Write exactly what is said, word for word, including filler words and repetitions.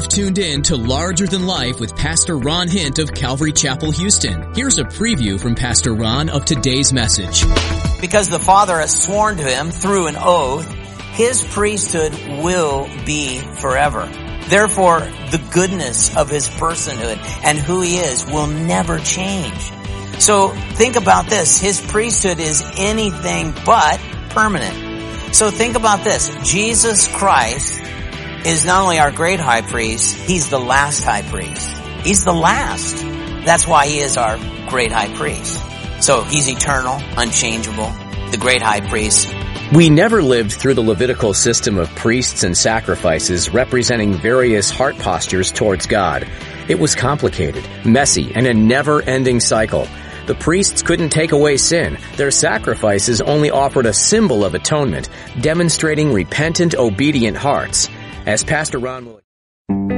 You've tuned in to Larger Than Life with Pastor Ron Hint of Calvary Chapel, Houston. Here's a preview from Pastor Ron of today's message. Because the Father has sworn to him through an oath, his priesthood will be forever. Therefore, the goodness of his personhood and who he is will never change. So think about this. His priesthood is anything but permanent. So think about this. Jesus Christ is not only our great high priest, he's the last high priest. He's the last. That's why he is our great high priest. So he's eternal, unchangeable, the great high priest. We never lived through the Levitical system of priests and sacrifices representing various heart postures towards God. It was complicated, messy, and a never-ending cycle. The priests couldn't take away sin. Their sacrifices only offered a symbol of atonement, demonstrating repentant, obedient hearts. As Pastor Ron will